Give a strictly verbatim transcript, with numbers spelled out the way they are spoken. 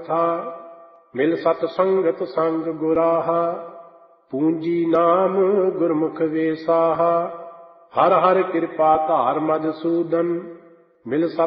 ਕਥਾ, ਮਿਲ ਸਤ ਸੰਗਤ ਸੰਗ ਗੁਰਾਹਾ, ਪੂੰਜੀ ਨਾਮ ਗੁਰਮੁਖ ਵੇਸਾਹਾ। ਹਰ ਹਰ ਕਿਰਪਾ ਧਾਰ ਮਧਸੂਦਨ, ਮਿਲ ਸਤ